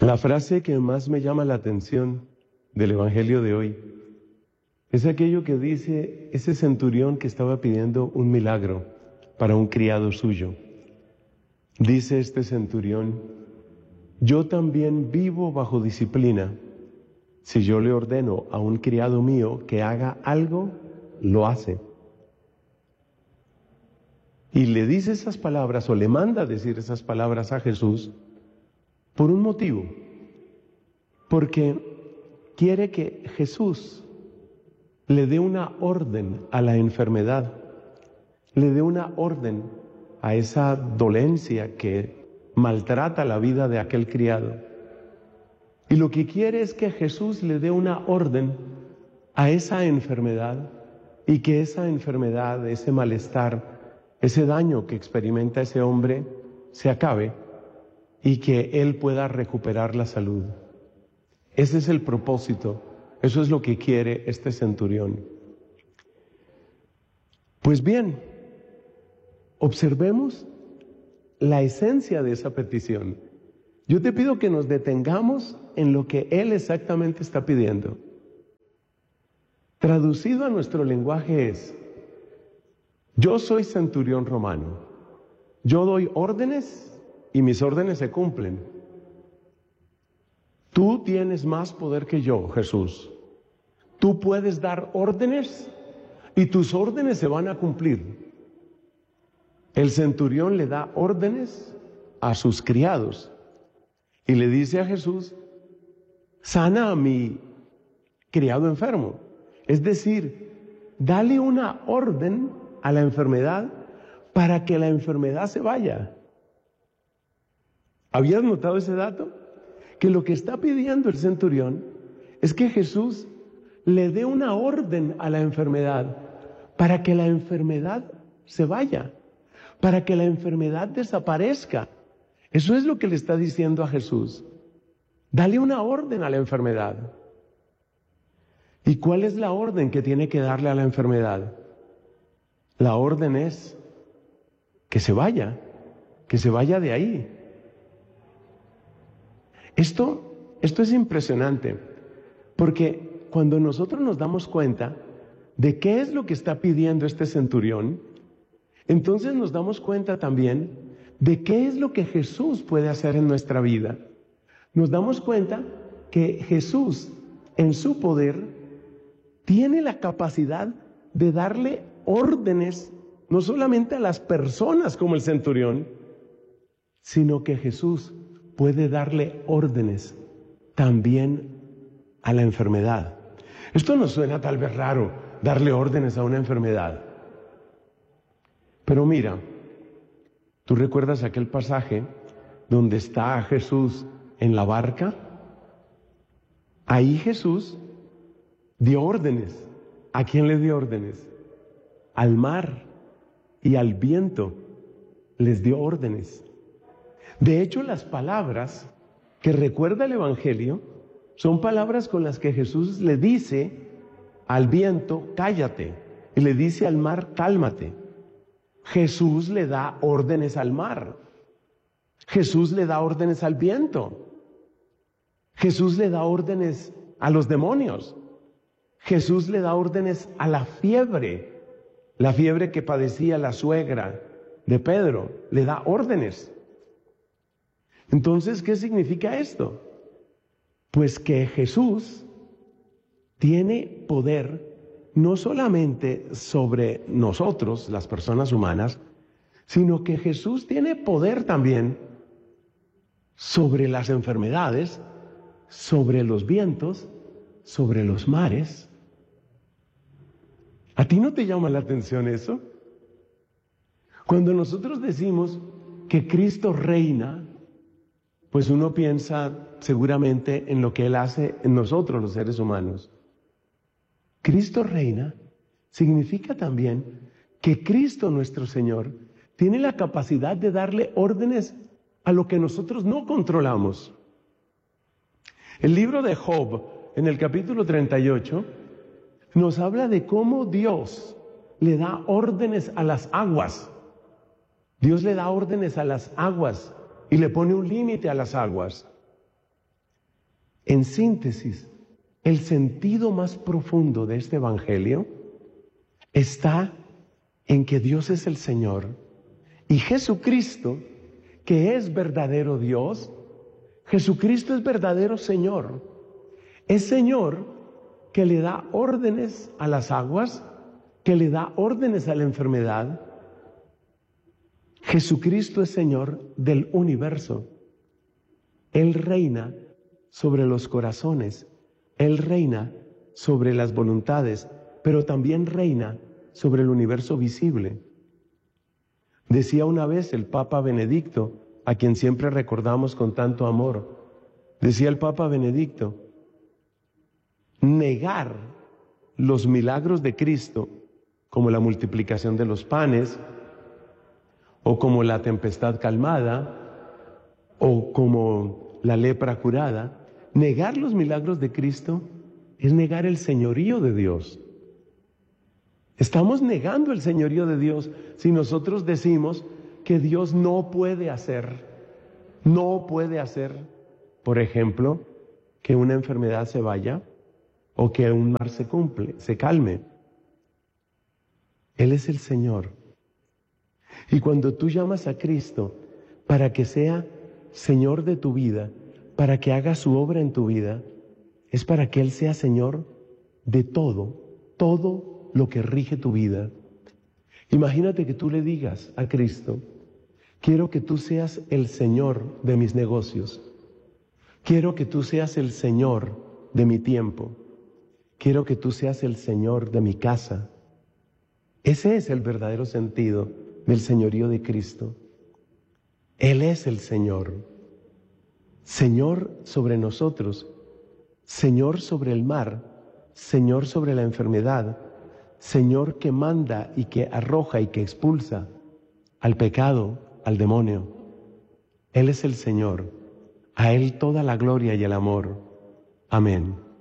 La frase que más me llama la atención del Evangelio de hoy es aquello que dice ese centurión que estaba pidiendo un milagro para un criado suyo. Dice este centurión: yo también vivo bajo disciplina. Si yo le ordeno a un criado mío que haga algo, lo hace. Y le dice esas palabras, o le manda decir esas palabras a Jesús, por un motivo. Porque quiere que Jesús le dé una orden a la enfermedad, le dé una orden a esa dolencia que maltrata la vida de aquel criado. Y lo que quiere es que Jesús le dé una orden a esa enfermedad y que esa enfermedad, ese malestar, ese daño que experimenta ese hombre se acabe y que él pueda recuperar la salud. Ese es el propósito, eso es lo que quiere este centurión. Pues bien, observemos la esencia de esa petición. Yo te pido que nos detengamos en lo que él exactamente está pidiendo. Traducido a nuestro lenguaje es: yo soy centurión romano, yo doy órdenes y mis órdenes se cumplen. Tú tienes más poder que yo, Jesús. Tú puedes dar órdenes y tus órdenes se van a cumplir. El centurión le da órdenes a sus criados y le dice a Jesús: sana a mi criado enfermo. Es decir, dale una orden a la enfermedad para que la enfermedad se vaya. ¿Habías notado ese dato? Que lo que está pidiendo el centurión es que Jesús le dé una orden a la enfermedad para que la enfermedad se vaya, para que la enfermedad desaparezca. Eso es lo que le está diciendo a Jesús. Dale una orden a la enfermedad. ¿Y cuál es la orden que tiene que darle a la enfermedad? La orden es que se vaya de ahí. Esto es impresionante, porque cuando nosotros nos damos cuenta de qué es lo que está pidiendo este centurión, entonces nos damos cuenta también de qué es lo que Jesús puede hacer en nuestra vida. Nos damos cuenta que Jesús, en su poder, tiene la capacidad de darle órdenes, no solamente a las personas como el centurión, sino que Jesús puede darle órdenes también a la enfermedad. Esto nos suena tal vez raro, darle órdenes a una enfermedad. Pero mira, ¿tú recuerdas aquel pasaje donde está Jesús en la barca? Ahí Jesús dio órdenes. ¿A quién le dio órdenes? Al mar y al viento les dio órdenes. De hecho, las palabras que recuerda el Evangelio son palabras con las que Jesús le dice al viento: cállate, y le dice al mar: cálmate. Jesús le da órdenes al mar. Jesús le da órdenes al viento. Jesús le da órdenes a los demonios. Jesús le da órdenes a la fiebre que padecía la suegra de Pedro, le da órdenes. Entonces, ¿qué significa esto? Pues que Jesús tiene poder no solamente sobre nosotros, las personas humanas, sino que Jesús tiene poder también sobre las enfermedades, sobre los vientos, sobre los mares. ¿A ti no te llama la atención eso? Cuando nosotros decimos que Cristo reina, pues uno piensa seguramente en lo que Él hace en nosotros los seres humanos. Cristo reina significa también que Cristo nuestro Señor tiene la capacidad de darle órdenes a lo que nosotros no controlamos. El libro de Job, en el capítulo 38, nos habla de cómo Dios le da órdenes a las aguas. Dios le da órdenes a las aguas y le pone un límite a las aguas. En síntesis, el sentido más profundo de este Evangelio está en que Dios es el Señor y Jesucristo, que es verdadero Dios, Jesucristo es verdadero Señor. Es Señor que le da órdenes a las aguas, que le da órdenes a la enfermedad. Jesucristo es Señor del universo. Él reina sobre los corazones, Él reina sobre las voluntades, pero también reina sobre el universo visible. Decía una vez el Papa Benedicto, a quien siempre recordamos con tanto amor, decía el Papa Benedicto, negar los milagros de Cristo, como la multiplicación de los panes, o como la tempestad calmada, o como la lepra curada, negar los milagros de Cristo es negar el señorío de Dios. Estamos negando el señorío de Dios si nosotros decimos que Dios no puede hacer, por ejemplo, que una enfermedad se vaya o que un mar se calme. Él es el Señor. Y cuando tú llamas a Cristo para que sea Señor de tu vida, para que haga su obra en tu vida, es para que Él sea Señor de todo lo que rige tu vida. Imagínate que tú le digas a Cristo, quiero que tú seas el Señor de mis negocios, quiero que tú seas el Señor de mi tiempo, quiero que tú seas el Señor de mi casa. Ese es el verdadero sentido del señorío de Cristo. Él es el Señor, Señor sobre nosotros, Señor sobre el mar, Señor sobre la enfermedad, Señor que manda y que arroja y que expulsa al pecado, al demonio. Él es el Señor. A Él toda la gloria y el amor. Amén.